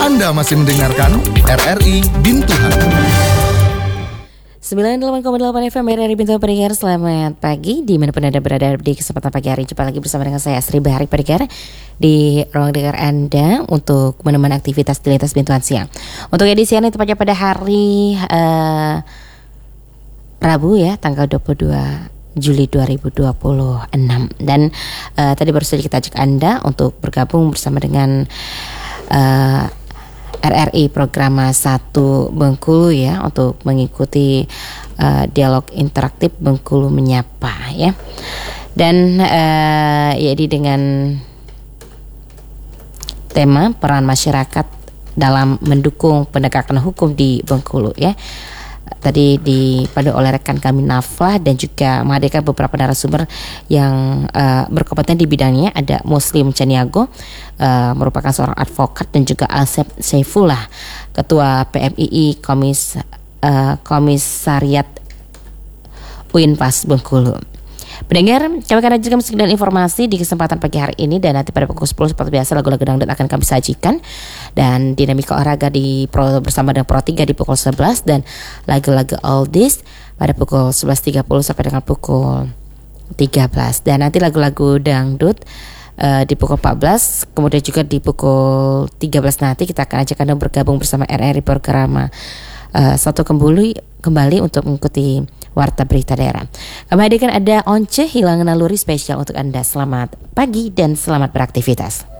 Anda masih mendengarkan RRI Bintuhan. 98,8 FM RRI Bintuhan Pendengar. Selamat pagi dimanapun Anda berada di kesempatan pagi hari. Jumpa lagi bersama dengan saya Sri Bahari Pendengar di ruang dengar Anda untuk menemani aktivitas di lintas Bintuhan siang. Untuk edisi ini tepatnya pada hari Rabu ya, tanggal 22 Juli 2026. Dan tadi baru saja kita ajak Anda untuk bergabung bersama dengan RRI Program 1 Bengkulu ya, untuk mengikuti dialog interaktif Bengkulu Menyapa ya. Dan jadi dengan tema peran masyarakat dalam mendukung penegakan hukum di Bengkulu ya. Tadi dipandu oleh rekan kami Naflah dan juga menghadirkan beberapa narasumber yang berkompeten di bidangnya. Ada Muslim Caniago, merupakan seorang advokat, dan juga Asep Saifullah, Ketua PMII Komisariat UINPAS Bengkulu. Pendengar, kami akan lanjutkan musik dan informasi di kesempatan pagi hari ini, dan nanti pada pukul 10 seperti biasa lagu-lagu dangdut akan kami sajikan, dan dinamika olahraga bersama dengan Pro 3 di pukul 11, dan lagu-lagu oldies pada pukul 11.30 sampai dengan pukul 13, dan nanti lagu-lagu dangdut di pukul 14, kemudian juga di pukul 13 nanti kita akan ajak Anda bergabung bersama RRI Program 1 kembali untuk mengikuti Warta Berita Daerah. Kami hadirkan ada Once Hilang Naluri spesial untuk Anda. Selamat pagi dan selamat beraktivitas.